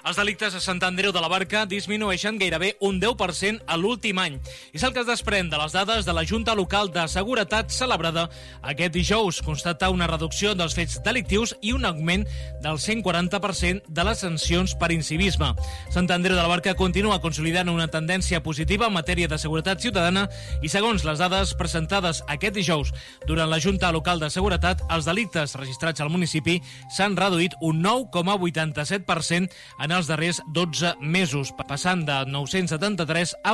Els delictes a Sant Andreu de la Barca disminueixen gairebé un 10% a l'últim any. És el que es desprèn de les dades de la Junta Local de Seguretat celebrada aquest dijous. Constata una reducció dels fets delictius i un augment del 140% de les sancions per incivisme. Sant Andreu de la Barca continua consolidant una tendència positiva en matèria de seguretat ciutadana i, segons les dades presentades aquest dijous durant la Junta Local de Seguretat, els delictes registrats al municipi s'han reduït un 9,87% en els darrers 12 mesos, passant de 973 a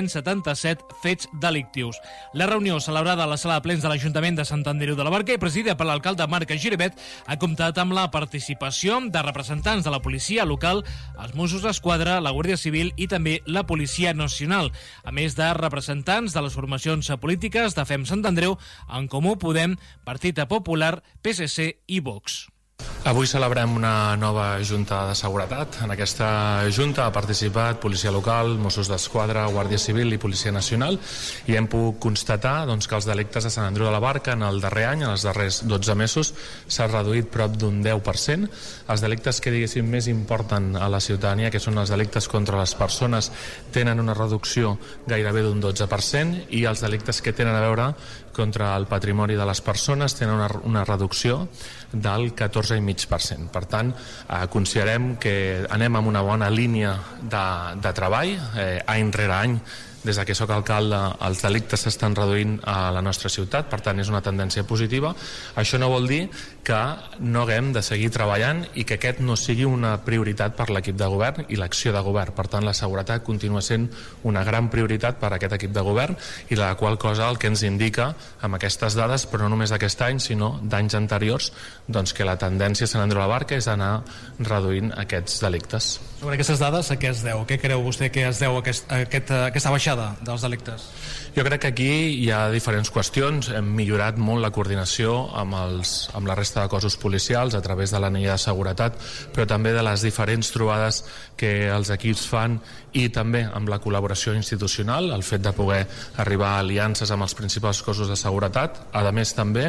877 fets delictius. La reunió celebrada a la sala de plens de l'Ajuntament de Sant Andreu de la Barca i presidida per l'alcalde Marc Giribet ha comptat amb la participació de representants de la policia local, els Mossos d'Esquadra, la Guàrdia Civil i també la Policia Nacional, a més de representants de les formacions polítiques de FEM Sant Andreu, En Comú Podem, Partit Popular, PSC i Vox. Avui celebrem una nova Junta de Seguretat. En aquesta Junta ha participat Policia Local, Mossos d'Esquadra, Guàrdia Civil i Policia Nacional i hem pogut constatar que els delictes de Sant Andreu de la Barca en el darrer any, en els darrers 12 mesos, s'ha reduït prop d'un 10%. Els delictes que més importen a la ciutadania, que són els delictes contra les persones, tenen una reducció gairebé d'un 12% i els delictes que tenen a veure contra el patrimoni de les persones tenen una reducció del 14,5%. Per tant, considerem que anem amb una bona línia de treball, any rere any. Des que soc alcalde, els delictes s'estan reduint a la nostra ciutat, per tant és una tendència positiva. Això no vol dir que no haguem de seguir treballant i que aquest no sigui una prioritat per l'equip de govern i l'acció de govern. Per tant, la seguretat continua sent una gran prioritat per a aquest equip de govern i la qual cosa el que ens indica amb aquestes dades, però no només d'aquest any, sinó d'anys anteriors, que la tendència a Sant Andreu de la Barca és anar reduint aquests delictes. Sobre aquestes dades, a què es deu? Què creu vostè que es deu a aquesta baixada dels delictes? Jo crec que aquí hi ha diferents qüestions. Hem millorat molt la coordinació amb la resta de cossos policials a través de l'anella de seguretat, però també de les diferents trobades que els equips fan i també amb la col·laboració institucional, el fet de poder arribar a aliances amb els principals cossos de seguretat, a més també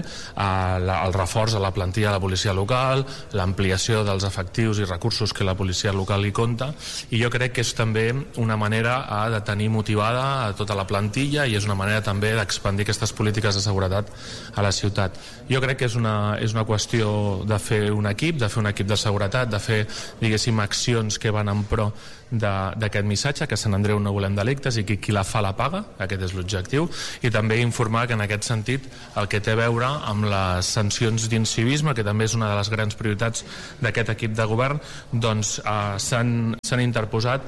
el reforç a la plantilla de la policia local, l'ampliació dels efectius i recursos que la policia local hi compta, i jo crec que és també una manera de tenir motivada a tota la plantilla i és una manera també d'expandir aquestes polítiques de seguretat a la ciutat. Jo crec que és una qüestió de fer un equip de seguretat, de fer, diguéssim, accions que van en pro d'aquest missatge, que a Sant Andreu no volem delictes i que qui la fa la paga, aquest és l'objectiu, i també informar que en aquest sentit el que té a veure amb les sancions d'incivisme, que també és una de les grans prioritats d'aquest equip de govern, s'han interposat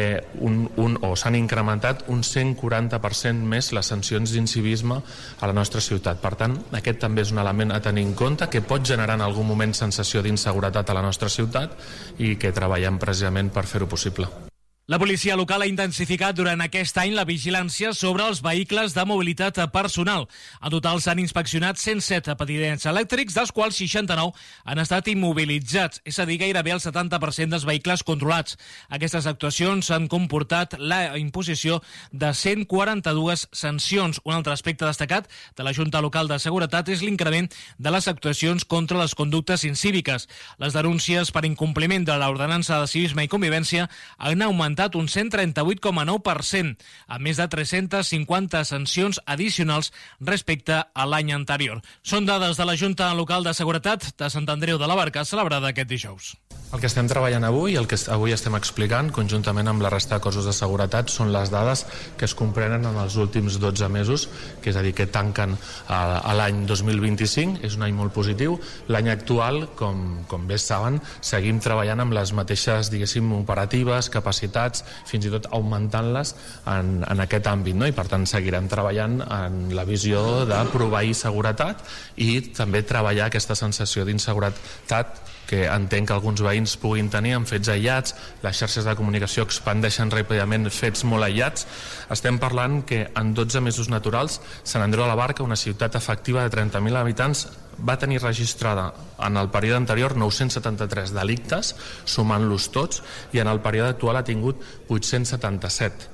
o s'han incrementat un 140% més les sancions d'incivisme a la nostra ciutat. Per tant, aquest també és un element a tenir en compte que pot generar en algun moment sensació d'inseguretat a la nostra ciutat i que treballem precisament per fer-ho possible. La policia local ha intensificat durant aquest any la vigilància sobre els vehicles de mobilitat personal. En total s'han inspeccionat 107 patinets elèctrics, dels quals 69 han estat immobilitzats, és a dir, gairebé el 70% dels vehicles controlats. Aquestes actuacions han comportat la imposició de 142 sancions. Un altre aspecte destacat de la Junta Local de Seguretat és l'increment de les actuacions contra les conductes incíviques. Les denúncies per incompliment de l'ordenança de civisme i convivència han augmentat un 138,9%, a més de 350 sancions addicionals respecte a l'any anterior. Són dades de la Junta Local de Seguretat de Sant Andreu de la Barca, celebrada aquest dijous. El que estem treballant avui, el que avui estem explicant, conjuntament amb la resta de cossos de seguretat, són les dades que es comprenen en els últims 12 mesos, que és a dir, que tanquen a l'any 2025, és un any molt positiu. L'any actual, com bé saben, seguim treballant amb les mateixes, diguéssim, operatives, capacitats, fins i tot augmentant-les en aquest àmbit, no? I per tant seguirem treballant en la visió de proveir seguretat i també treballar aquesta sensació d'inseguretat que entenc que alguns veïns puguin tenir en fets aïllats. Les xarxes de comunicació expandeixen ràpidament fets molt aïllats. Estem parlant que en 12 mesos naturals Sant Andreu de la Barca, una ciutat efectiva de 30.000 habitants, va tenir registrada en el període anterior 973 delictes, sumant-los tots, i en el període actual ha tingut 877.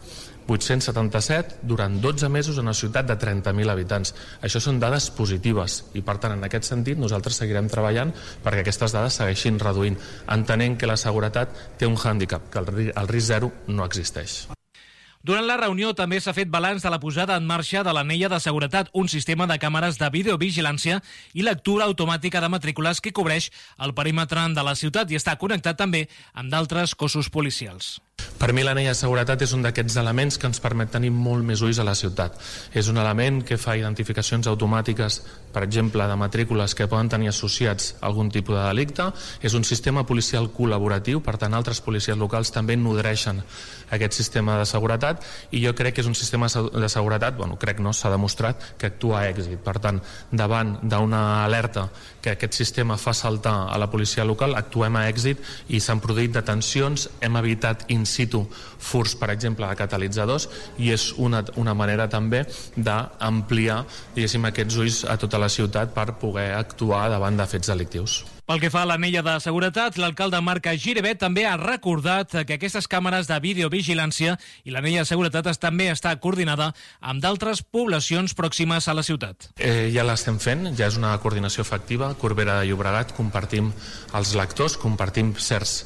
877 durant 12 mesos en una ciutat de 30.000 habitants. Això són dades positives i, per tant, en aquest sentit, nosaltres seguirem treballant perquè aquestes dades segueixin reduint, entenent que la seguretat té un hàndicap, que el risc zero no existeix. Durant la reunió també s'ha fet balanç de la posada en marxa de l'anella de seguretat, un sistema de càmeres de videovigilància i lectura automàtica de matrícules que cobreix el perímetre de la ciutat i està connectat també amb d'altres cossos policials. Per mi l'anella de seguretat és un d'aquests elements que ens permet tenir molt més ulls a la ciutat. És un element que fa identificacions automàtiques, per exemple, de matrícules que poden tenir associats a algun tipus de delicte. És un sistema policial col·laboratiu, per tant, altres policies locals també nodreixen aquest sistema de seguretat i jo crec que és un sistema de seguretat, s'ha demostrat que actua a èxit. Per tant, davant d'una alerta que aquest sistema fa saltar a la policia local, actuem a èxit i s'han produït detencions, hem evitat in situ furs, per exemple, de catalitzadors, i és una manera també d'ampliar, diguéssim, aquests ulls a tota la ciutat per poder actuar davant de fets delictius. Pel que fa a l'anella de seguretat, l'alcalde Marc Giribet també ha recordat que aquestes càmeres de videovigilància i l'anella de seguretat també està coordinada amb d'altres poblacions pròximes a la ciutat. Ja l'estem fent, ja és una coordinació efectiva. Corbera de Llobregat compartim els lectors, compartim certs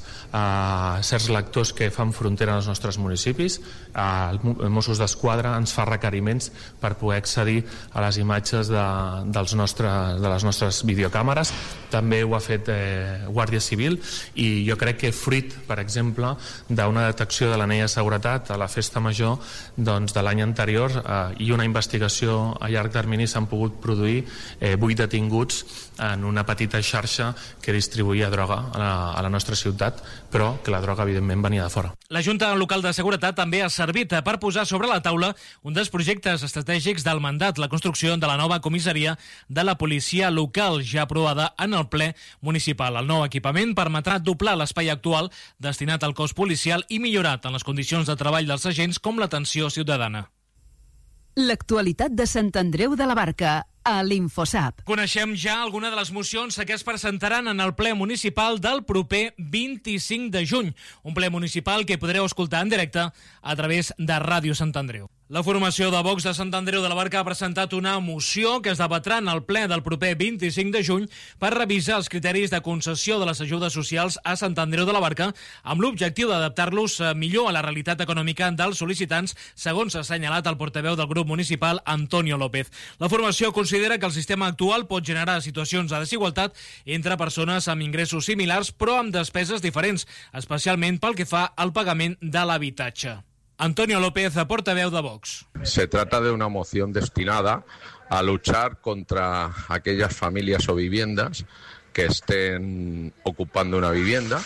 lectors que fan frontera als nostres municipis. Els Mossos d'Esquadra ens fa requeriments per poder accedir a les imatges de les nostres videocàmeres. També ho ha fet Guàrdia Civil i jo crec que fruit, per exemple, d'una detecció de l'anella de seguretat a la festa major de l'any anterior i una investigació a llarg termini s'han pogut produir 8 detinguts en una petita xarxa que distribuïa droga a la nostra ciutat, però que la droga evidentment venia de fora. La Junta Local de Seguretat també ha servit per posar sobre la taula un dels projectes estratègics del mandat, la construcció de la nova comissaria de la policia local, ja aprovada en el ple municipal. El nou equipament permetrà doblar l'espai actual destinat al cos policial i millorar tant les condicions de treball dels agents com l'atenció ciutadana. L'actualitat de Sant Andreu de la Barca a l'Infosap. Coneixem ja alguna de les mocions que es presentaran en el ple municipal del proper 25 de juny, un ple municipal que podreu escoltar en directe a través de Ràdio Sant Andreu. La formació de Vox de Sant Andreu de la Barca ha presentat una moció que es debatrà en el ple del proper 25 de juny per revisar els criteris de concessió de les ajudes socials a Sant Andreu de la Barca amb l'objectiu d'adaptar-los millor a la realitat econòmica dels sol·licitants, segons ha assenyalat el portaveu del grup municipal, Antonio López. La formació considera que el sistema actual pot generar situacions de desigualtat entre persones amb ingressos similars però amb despeses diferents, especialment pel que fa al pagament de l'habitatge. Antonio López, portaveu de Vox. Se trata de una moción destinada a luchar contra aquellas familias o viviendas que estén ocupando una vivienda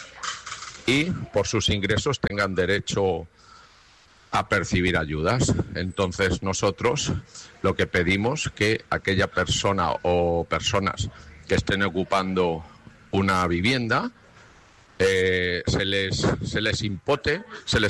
y por sus ingresos tengan derecho a percibir ayudas. Entonces nosotros lo que pedimos que aquella persona o personas que estén ocupando una vivienda se les impute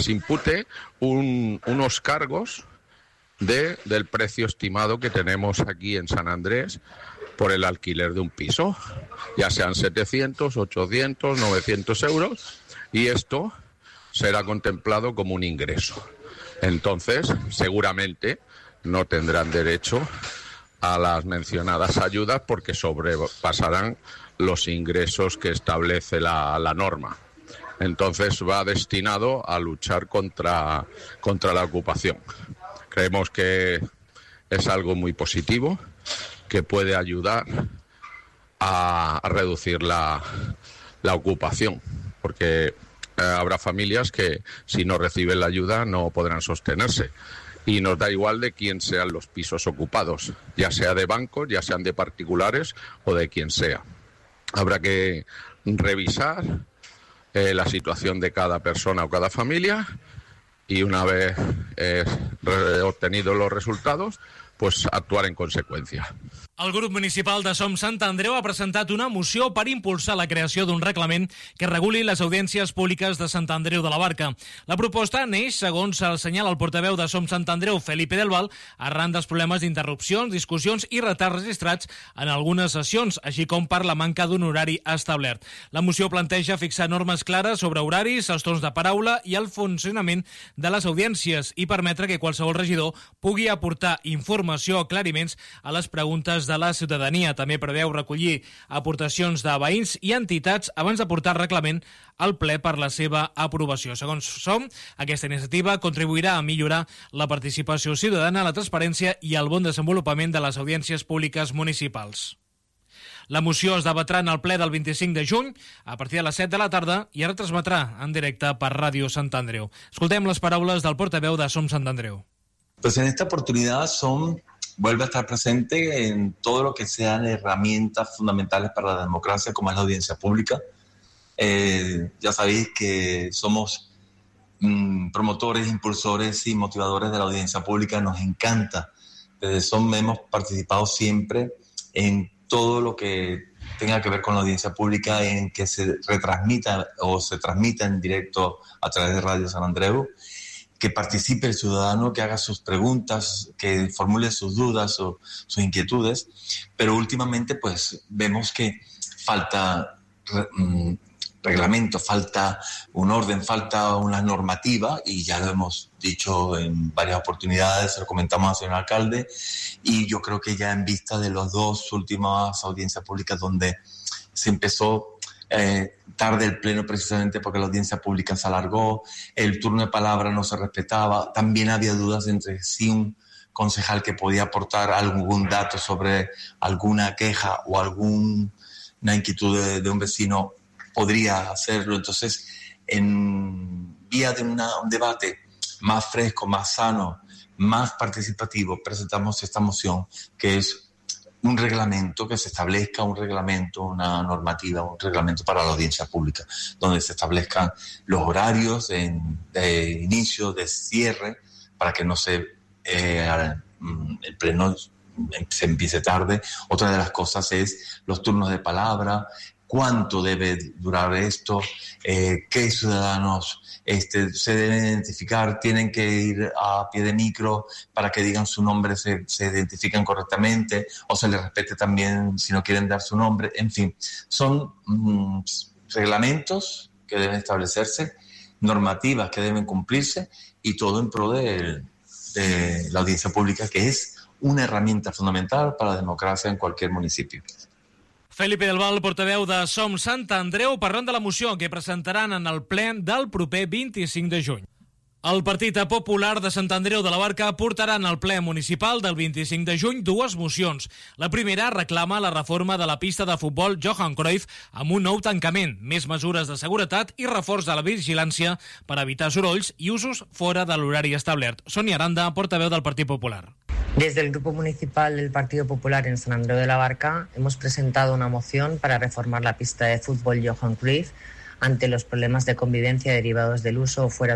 unos cargos del precio estimado que tenemos aquí en San Andrés por el alquiler de un piso, ya sean 700, 800, 900 euros, y esto será contemplado como un ingreso. Entonces, seguramente no tendrán derecho a las mencionadas ayudas porque sobrepasarán los ingresos que establece la norma. Entonces va destinado a luchar contra la ocupación. Creemos que es algo muy positivo, que puede ayudar a reducir la ocupación, porque habrá familias que si no reciben la ayuda no podrán sostenerse. Y nos da igual de quién sean los pisos ocupados, ya sea de bancos, ya sean de particulares o de quien sea. Habrá que revisar la situación de cada persona o cada familia y una vez obtenidos los resultados, pues actuar en consecuencia. El grup municipal de Som Sant Andreu ha presentat una moció per impulsar la creació d'un reglament que reguli les audiències públiques de Sant Andreu de la Barca. La proposta neix, segons assenyala el portaveu de Som Sant Andreu, Felipe del Val, arran dels problemes d'interrupcions, discussions i retards registrats en algunes sessions, així com per la manca d'un horari establert. La moció planteja fixar normes clares sobre horaris, els torns de paraula i el funcionament de les audiències i permetre que qualsevol regidor pugui aportar informació o aclariments a les preguntes de la ciutadania. També preveu recollir aportacions de veïns i entitats abans de portar el reglament al ple per la seva aprovació. Segons Som, aquesta iniciativa contribuirà a millorar la participació ciutadana, la transparència i el bon desenvolupament de les audiències públiques municipals. La moció es debatrà en el ple del 25 de juny a partir de les 7 de la tarda i es retransmetrà en directe per Ràdio Sant Andreu. Escoltem les paraules del portaveu de Som Sant Andreu. Pues en esta oportunidad Som vuelve a estar presente en todo lo que sean herramientas fundamentales para la democracia, como es la audiencia pública. Ya sabéis que somos promotores, impulsores y motivadores de la audiencia pública. Nos encanta. Desde SOM hemos participado siempre en todo lo que tenga que ver con la audiencia pública, en que se retransmita o se transmita en directo a través de Radio San Andreu, que participe el ciudadano, que haga sus preguntas, que formule sus dudas o sus inquietudes, pero últimamente pues vemos que falta reglamento, falta un orden, falta una normativa, y ya lo hemos dicho en varias oportunidades, se lo comentamos al señor alcalde, y yo creo que ya en vista de las dos últimas audiencias públicas donde se empezó tarde el pleno precisamente porque la audiencia pública se alargó, el turno de palabra no se respetaba, también había dudas entre si un concejal que podía aportar algún dato sobre alguna queja o alguna inquietud de un vecino podría hacerlo. Entonces, en vía de un debate más fresco, más sano, más participativo, presentamos esta moción que es un reglamento, que se establezca un reglamento, una normativa, un reglamento para la audiencia pública, donde se establezcan los horarios de inicio, de cierre, para que no el pleno se empiece tarde. Otra de las cosas es los turnos de palabra, cuánto debe durar esto, qué ciudadanos se deben identificar, tienen que ir a pie de micro para que digan su nombre, se identifiquen correctamente, o se les respete también si no quieren dar su nombre. En fin, son reglamentos que deben establecerse, normativas que deben cumplirse, y todo en pro de la audiencia pública, que es una herramienta fundamental para la democracia en cualquier municipio. Felipe del Val, portaveu de Som Sant Andreu, parlant de la moció que presentaran en el ple del proper 25 de juny. El Partit Popular de Sant Andreu de la Barca portarà en el ple municipal del 25 de juny dues mocions. La primera reclama la reforma de la pista de futbol Johan Cruyff amb un nou tancament, més mesures de seguretat i reforç de la vigilància per evitar sorolls i usos fora de l'horari establert. Sonia Aranda, portaveu del Partit Popular. Desde el Grupo Municipal del Partido Popular en San Andreu de la Barca hemos presentado una moción para reformar la pista de fútbol Johan Cruyff ante los problemas de convivencia derivados del uso fuera